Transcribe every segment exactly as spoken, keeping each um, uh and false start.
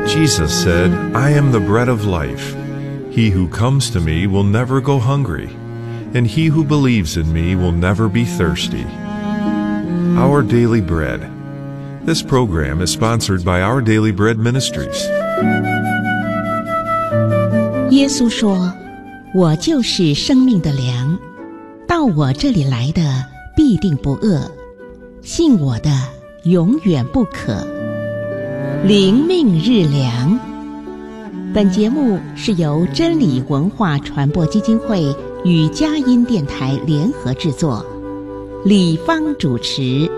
Jesus said, "I am the bread of life. He who comes to me will never go hungry, and he who believes in me will never be thirsty." Our Daily Bread. This program is sponsored by Our Daily Bread Ministries. 耶稣说：“我就是生命的粮，到我这里来的必定不饿，信我的永远不渴。”灵命日粮。本节目是由真理文化传播基金会与佳音电台联合制作，李芳主持。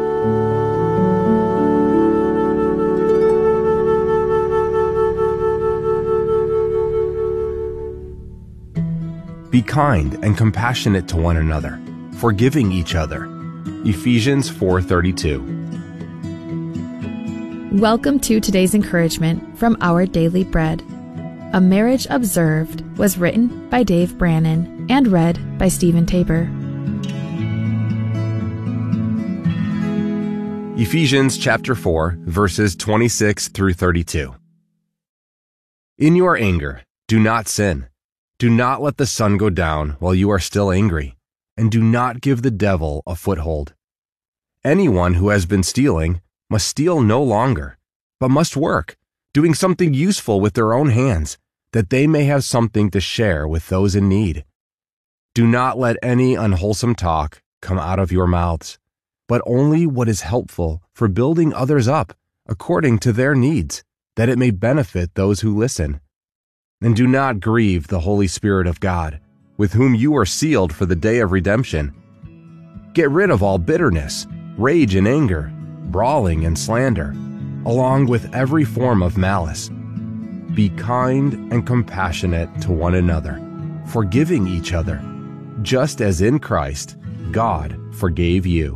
Be kind and compassionate to one another, forgiving each other. Ephesians four thirty-two. Welcome to today's encouragement from Our Daily Bread. A Marriage Observed was written by Dave Brannon and read by Stephen Tabor. Ephesians chapter four, verses twenty-six through thirty-two. In your anger, do not sin. Do not let the sun go down while you are still angry, and do not give the devil a foothold. Anyone who has been stealing must steal no longer, but must work, doing something useful with their own hands, that they may have something to share with those in need. Do not let any unwholesome talk come out of your mouths, but only what is helpful for building others up according to their needs, that it may benefit those who listen. And do not grieve the Holy Spirit of God, with whom you are sealed for the day of redemption. Get rid of all bitterness, rage and anger, brawling and slander, along with every form of malice. Be kind and compassionate to one another, forgiving each other, just as in Christ God forgave you.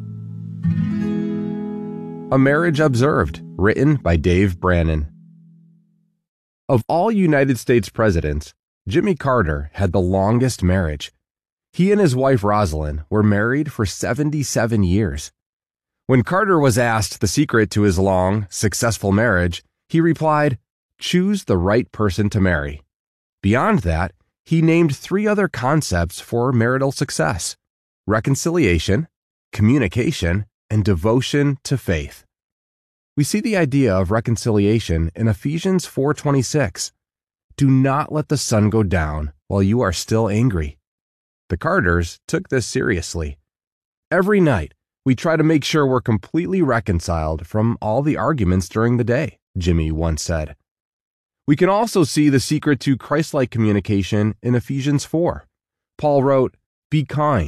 A Marriage Observed, written by Dave Brannon. Of all United States presidents, Jimmy Carter had the longest marriage. He and his wife Rosalind were married for seventy-seven years. When Carter was asked the secret to his long, successful marriage, he replied, "Choose the right person to marry." Beyond that, he named three other concepts for marital success: reconciliation, communication, and devotion to faith. We see the idea of reconciliation in Ephesians four twenty-six. Do not let the sun go down while you are still angry. The Carters took this seriously. Every night, we try to make sure we're completely reconciled from all the arguments during the day, Jimmy once said. We can also see the secret to Christ-like communication in Ephesians four. Paul wrote, "Be kind,